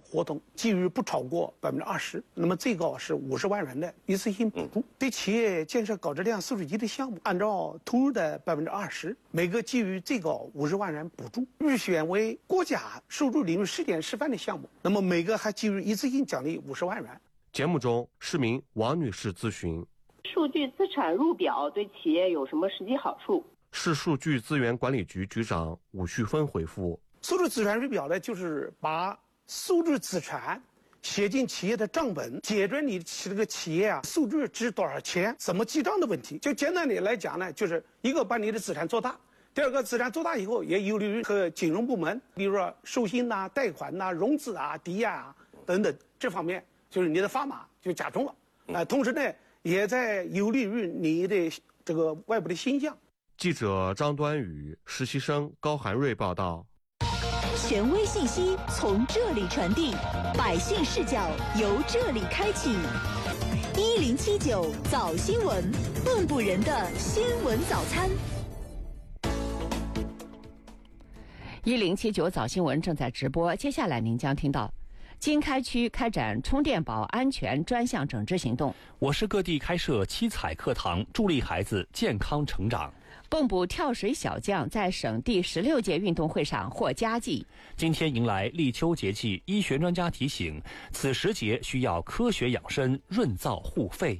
活动，给予不超过20%，那么最高是50万元的一次性补助。对企业建设高质量素质级的项目，按照投入的20%，每个给予最高50万元补助。预选为国家收入领域试点示范的项目，那么每个还给予一次性奖励50万元。 节目中，市民王女士咨询： 数据资产入表对企业有什么实际好处？ 市数据资源管理局局长武旭芬回复： 数据资产入表呢，就是把数据资产写进企业的账本，解决你这个企业数据值多少钱、怎么记账的问题。就简单的来讲呢，就是一个把你的资产做大，第二个资产做大以后也有利于和金融部门，比如说授信贷款融资抵押等等这方面，就是你的砝码就加重了。同时呢，也在有利于你的这个外部的形象。 记者张端宇、实习生高涵瑞报道。 权威信息从这里传递，百姓视角由这里开启。1079早新闻，蚌埠人的新闻早餐。 1079早新闻正在直播，接下来您将听到。经开区开展充电宝安全专项整治行动。 我市各地开设七彩课堂，助力孩子健康成长。 蚌埠跳水小将在省第16届运动会上获佳绩。 今天迎来立秋节气，医学专家提醒，此时节需要科学养生，润燥护肺。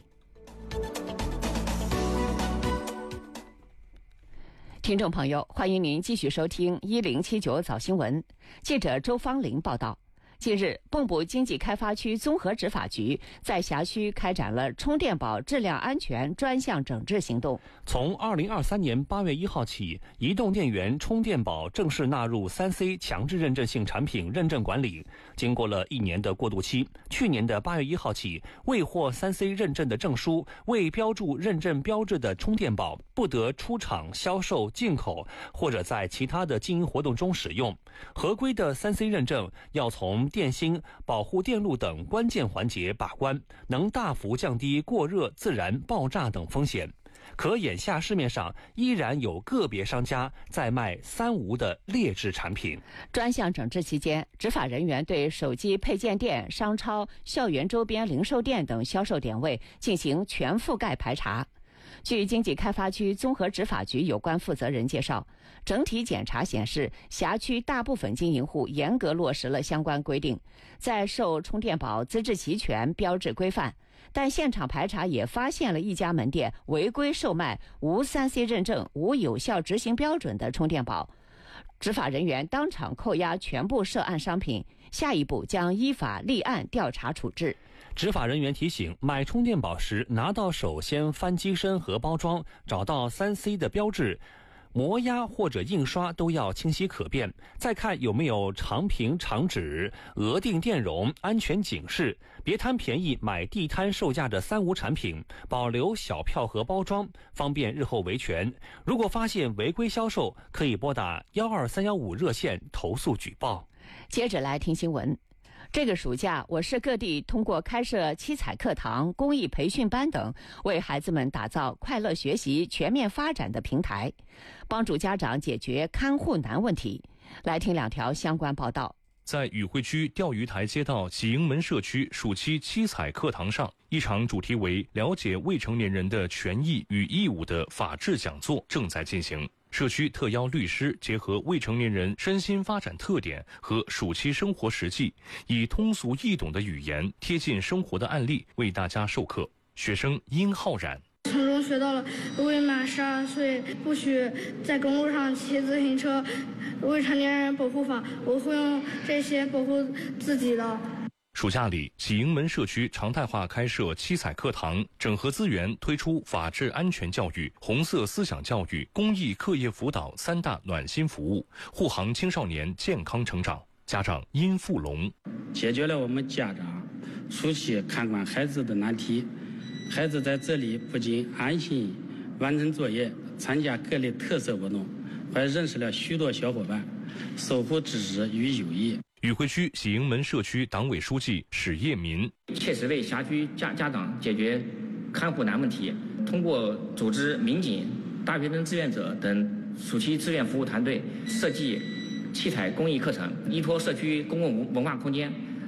听众朋友，欢迎您继续收听1079早新闻。记者周芳玲报道。近日，蚌埠经济开发区综合执法局在辖区开展了充电宝质量安全专项整治行动。 从2023年8月1号起，移动电源充电宝正式纳入3C 强制认证性产品认证管理。经过了1年的过渡期，去年的8月1号起，未获3C 认证的证书、未标注认证标志的充电宝不得出厂销售、进口或者在其他的经营活动中使用。合规的3C 认证要从电芯、保护电路等关键环节把关，能大幅降低过热、自燃、爆炸等风险。可眼下市面上依然有个别商家在卖3无的劣质产品。 专项整治期间，执法人员对手机配件店、商超、校园周边零售店等销售点位进行全覆盖排查。据经济开发区综合执法局有关负责人介绍，整体检查显示，辖区大部分经营户严格落实了相关规定，在售充电宝资质齐全、标志规范。但现场排查也发现了一家门店违规售卖无3C 认证、无有效执行标准的充电宝。执法人员当场扣押全部涉案商品，下一步将依法立案调查处置。 执法人员提醒，买充电宝时拿到手先翻机身和包装，找到3C 的标志，磨压或者印刷都要清晰可辨，再看有没有长屏长指、额定电容、安全警示。别贪便宜买地摊售价的3无产品，保留小票和包装，方便日后维权。如果发现违规销售，可以拨打12315热线投诉举报。 接着来听新闻。这个暑假，我市各地通过开设七彩课堂、公益培训班等，为孩子们打造快乐学习、全面发展的平台，帮助家长解决看护难问题。来听2条相关报道。 在宇惠区钓鱼台街道喜盈门社区暑期七彩课堂上，一场主题为了解未成年人的权益与义务的法治讲座正在进行。社区特邀律师结合未成年人身心发展特点和暑期生活实际，以通俗易懂的语言、贴近生活的案例为大家授课。学生殷浩然从中学到了未满12岁不许在公路上骑自行车、未成年人保护法，我会用这些保护自己的。 暑假里，喜盈门社区常态化开设七彩课堂，整合资源推出法治安全教育、红色思想教育、公益课业辅导3大暖心服务，护航青少年健康成长。家长殷富龙解决了我们家长暑期看管孩子的难题。孩子在这里不仅安心完成作业、参加各类特色活动，还认识了许多小伙伴，收获知识与友谊。 宇惠区喜盈门社区党委书记史业民切实为辖区家长解决看护难问题，通过组织民警、大学生志愿者等暑期志愿服务团队设计七彩公益课程，依托社区公共文化空间，